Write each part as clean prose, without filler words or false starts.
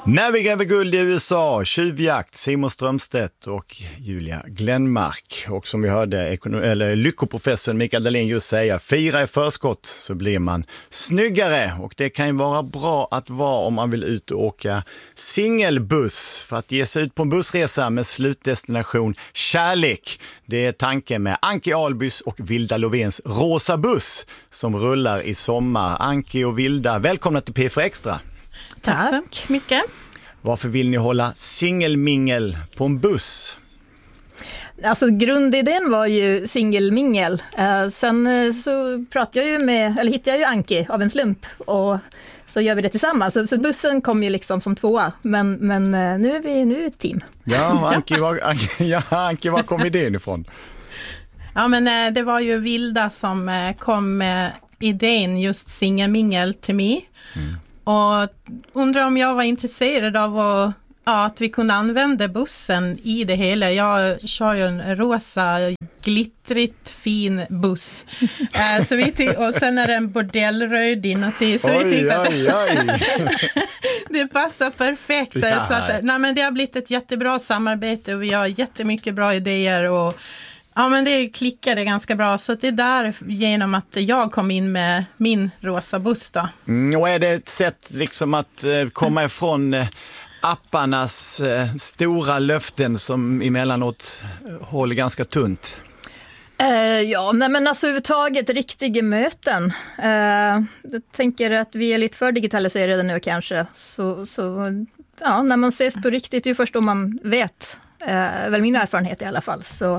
När vi gräver guld i USA, tjuvjakt, Simon Strömstedt och Julia Glenmark. Och som vi hörde lyckoprofessorn Mikael Dahlin just säga, fira i förskott så blir man snyggare. Och det kan ju vara bra att vara om man vill ut och åka singelbuss för att ge sig ut på en bussresa med slutdestination kärlek. Det är tanken med Anki Albys och Vilda Lovéns Rosa buss som rullar i sommar. Anki och Vilda, välkomna till P4 Extra. Tack så mycket. Varför vill ni hålla singelmingel på en buss? Alltså grundidén var ju singelmingel. Sen så hittade jag ju Anki av en slump och så gör vi det tillsammans. Så bussen kom ju liksom som tvåa, men nu är vi ett team. Ja, Anki, var kom idén ifrån? Ja, men det var ju Vilda som kom med idén just singelmingel till mig. Och undrar om jag var intresserad av att vi kunde använda bussen i det hela. Jag kör ju en rosa, glittrigt fin buss. Och sen är det en bordellröd inuti. Så vi tyckte att det passar perfekt. Ja. Så att, men det har blivit ett jättebra samarbete och vi har jättemycket bra idéer och ja, men det klickade ganska bra, så det är där genom att jag kom in med min rosa buss då. Och är det ett sätt liksom att komma ifrån apparnas stora löften som emellanåt håller ganska tunt? Men alltså överhuvudtaget riktiga möten. Jag tänker att vi är lite för digitaliserade nu kanske. Så när man ses på riktigt, det är först då man vet. Väl min erfarenhet i alla fall. Så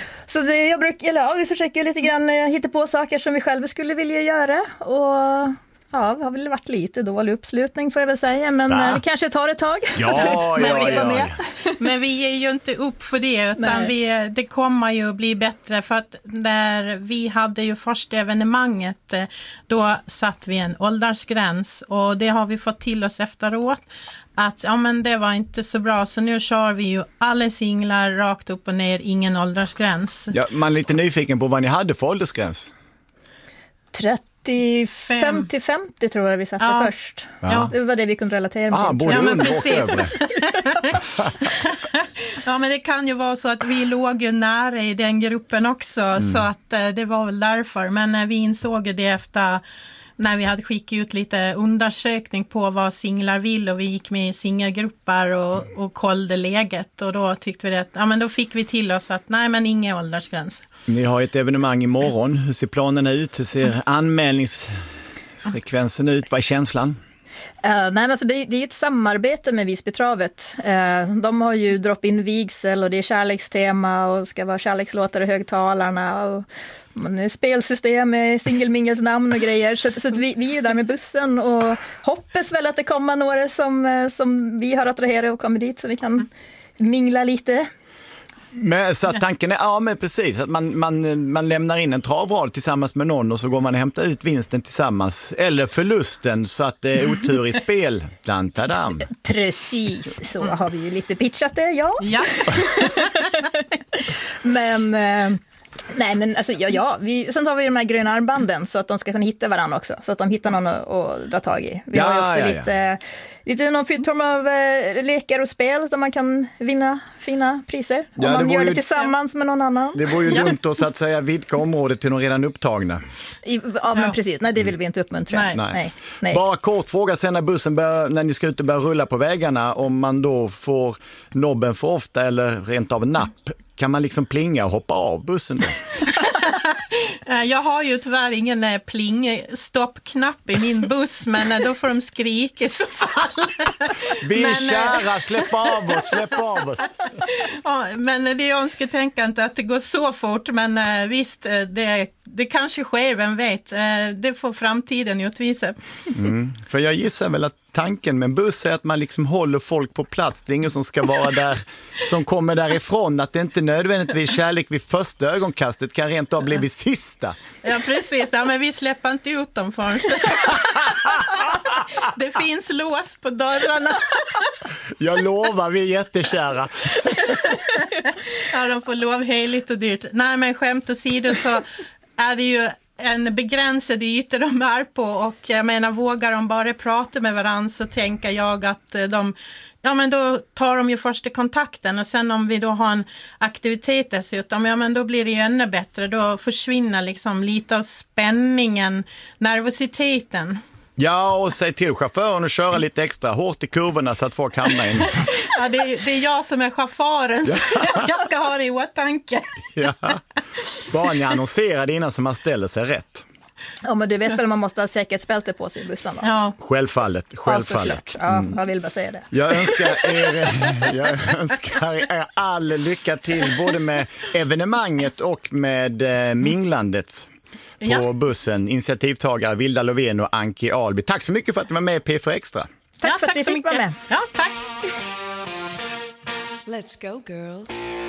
vi försöker lite grann hitta på saker som vi själva skulle vilja göra. Och det har väl varit lite dålig uppslutning får jag väl säga. Men det kanske tar ett tag. Ja. Men vi ger ju inte upp för det, utan det kommer ju att bli bättre. För att när vi hade ju första evenemanget, då satt vi en åldersgräns. Och det har vi fått till oss efteråt. Att det var inte så bra, så nu kör vi ju alla singlar rakt upp och ner, ingen åldersgräns. Ja, man är lite nyfiken på vad ni hade för åldersgräns. 35-50 tror jag vi satte först. Ja. Det var det vi kunde relatera med. Ja, men precis. Ja, men det kan ju vara så att vi låg ju nära i den gruppen också, så att det var väl därför. Men vi insåg det efter när vi hade skickat ut lite undersökning på vad singlar vill och vi gick med i singelgrupper och kollade läget, och då tyckte vi att då fick vi till oss att ingen åldersgräns. Ni har ett evenemang imorgon. Hur ser planerna ut? Hur ser anmälningsfrekvensen ut? Vad är känslan? Det är ett samarbete med Visbytravet. De har ju drop-in vigsel och det är kärlekstema och ska vara kärlekslåtar i högtalarna och spelsystem med singelmingels namn och grejer. Så att vi är där med bussen och hoppas väl att det kommer några som vi har attraherat och kommer dit så vi kan mingla lite. Men så att tanken är, precis, att man lämnar in en travrad tillsammans med någon och så går man och hämtar ut vinsten tillsammans, eller förlusten, så att det är otur i spel. Tadam. Precis, så har vi ju lite pitchat det, ja. Men sen tar vi de här gröna armbanden så att de ska kunna hitta varandra också, så att de hittar någon att dra tag i. Vi har ju också lite någon form av lekar och spel där man kan vinna fina priser om man gör det tillsammans med någon annan. Det vore ju dumt att, så att säga, vidga området till de redan upptagna. Men precis. Nej, det vill vi inte uppmuntra. Nej. Bara kort fråga sen när ni ska ut och börja rulla på vägarna, om man då får nobben för ofta eller rent av napp. Kan man liksom plinga och hoppa av bussen då? Jag har ju tyvärr ingen stoppknapp i min buss, men då får de skrika i så fall. Vi är kära, släpp av oss. Ja, men det är önsketänkandet att det går så fort, men visst, det kanske sker, vem vet. Det får framtiden utvisa. För jag gissar väl att tanken med en buss är att man liksom håller folk på plats. Det är ingen som ska vara där som kommer därifrån. Att det inte nödvändigtvis kärlek vid första ögonkastet kan rent av bli vid sista. Ja, precis. Ja, men vi släpper inte ut dem förrän. Det finns lås på dörrarna. Jag lovar, vi är jättekära. Ja, de får lov heligt och dyrt. Nej, men skämt åsido så är det ju en begränsad yta de är på, och jag menar, vågar de bara prata med varandra, så tänker jag att men då tar de ju första kontakten, och sen om vi då har en aktivitet dessutom, men då blir det ju ännu bättre. Då försvinner liksom lite av spänningen, nervositeten. Ja, och säg till chauffören att köra lite extra hårt i kurvorna så att folk hamnar in. Ja, det är jag som är chauffören, så jag ska ha det i åtanke. Ja. Bara ni annonserar innan så man ställer sig rätt. Ja, men du vet väl, man måste ha säkerhetsbälte på sig i bussen då? Ja. Självfallet. Ja, jag vill bara säga det. Jag önskar er all lycka till både med evenemanget och med minglandet på bussen. Initiativtagare Vilda Lovén och Anki Alby. Tack så mycket för att du var med i P4 Extra. Tack för att vi fick vara med. Ja, tack. Let's go girls.